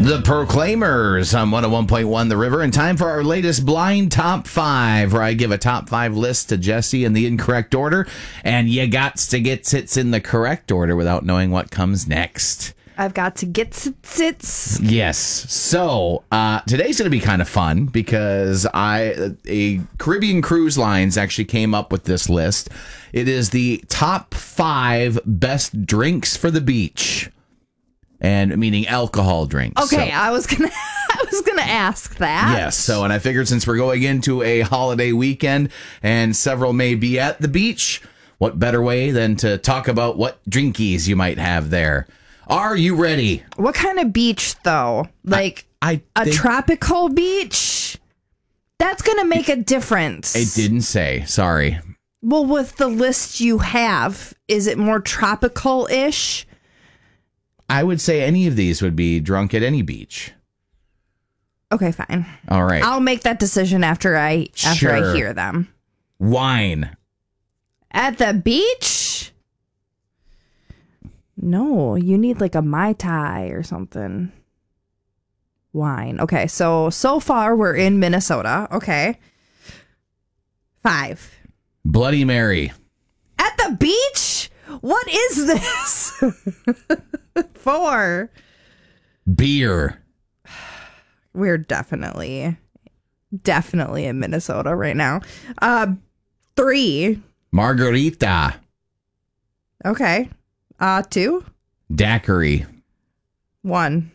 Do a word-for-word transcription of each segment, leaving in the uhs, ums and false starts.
The Proclaimers on one oh one point one The River, and time for our latest blind top five, where I give a top five list to Jesse in the incorrect order, and you got to get it in the correct order without knowing what comes next. I've got to get sits. Yes. So uh, today's going to be kind of fun because I a Caribbean Cruise Lines actually came up with this list. It is the top five best drinks for the beach. And meaning alcohol drinks. Okay, so, I was gonna, I was gonna ask that. Yes. So, and I figured since we're going into a holiday weekend and several may be at the beach, what better way than to talk about what drinkies you might have there? Are you ready? What kind of beach, though? Like I, I a think, tropical beach? That's gonna make a difference. It didn't say. Sorry. Well, with the list you have, is it more tropical-ish? I would say any of these would be drunk at any beach. Okay, fine. All right. I'll make that decision after I after Sure. I hear them. Wine. At the beach? No, you need like a Mai Tai or something. Wine. Okay, so so far we're in Minnesota. Okay. Five. Bloody Mary. At the beach? What is this? Four. Beer. We're definitely, definitely in Minnesota right now. Uh, three. Margarita. Okay. Uh, two. Daiquiri. One.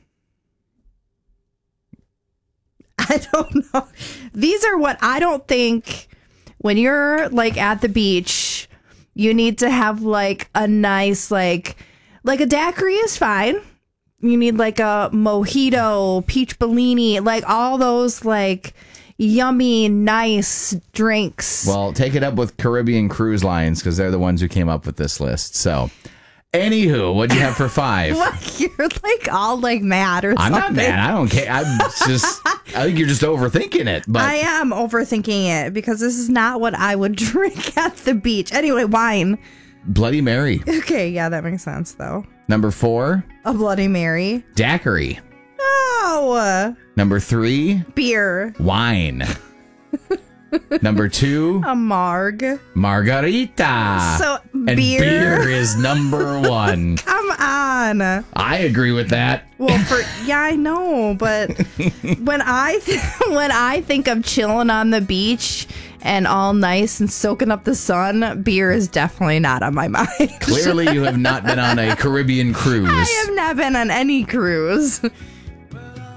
I don't know. These are what I don't think when you're like at the beach, you need to have like a nice, like, like a daiquiri is fine. You need like a mojito, peach Bellini, like all those like yummy, nice drinks. Well, take it up with Caribbean Cruise Lines because they're the ones who came up with this list. So, anywho, what'd you have for five? What? You're like all like mad or I'm something. not mad. I don't care. I'm just, I think you're just overthinking it. But I am overthinking it because this is not what I would drink at the beach. Anyway, wine. Bloody Mary. Okay, yeah, that makes sense though. Number four, A Bloody Mary. daiquiri. Oh, Number three, beer. wine. Number two, A marg. margarita. So, and beer? beer is number one. Come on. I agree with that. Well, for yeah, I know, but when I th- when I think of chilling on the beach and all nice and soaking up the sun, beer is definitely not on my mind. Clearly, you have not been on a Caribbean cruise. I have not been on any cruise.